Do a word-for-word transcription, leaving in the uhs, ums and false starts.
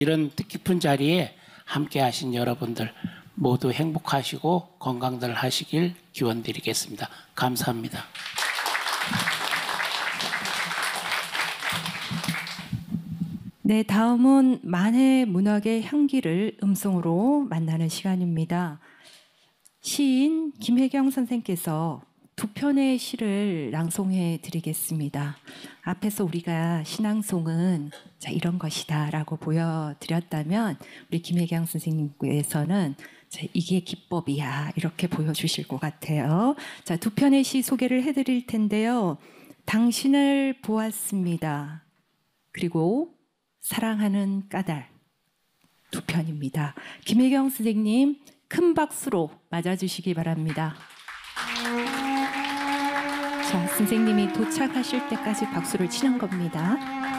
이런 뜻깊은 자리에 함께 하신 여러분들 모두 행복하시고 건강들 하시길 기원드리겠습니다. 감사합니다. 네, 다음은 만해 문학의 향기를 음성으로 만나는 시간입니다. 시인 김혜경 선생께서 두 편의 시를 낭송해 드리겠습니다. 앞에서 우리가 신앙송은 자, 이런 것이다 라고 보여드렸다면 우리 김혜경 선생님께서는 자, 이게 기법이야 이렇게 보여주실 것 같아요. 자, 두 편의 시 소개를 해드릴 텐데요. 당신을 보았습니다. 그리고 사랑하는 까닭 두 편입니다. 김혜경 선생님 큰 박수로 맞아주시기 바랍니다. 자, 선생님이 도착하실 때까지 박수를 치는 겁니다.